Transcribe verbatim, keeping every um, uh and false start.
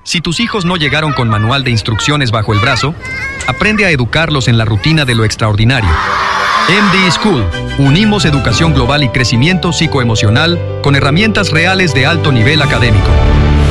Si tus hijos no llegaron con manual de instrucciones bajo el brazo, aprende a educarlos en la rutina de lo extraordinario. M D School. Unimos educación global y crecimiento psicoemocional con herramientas reales de alto nivel académico.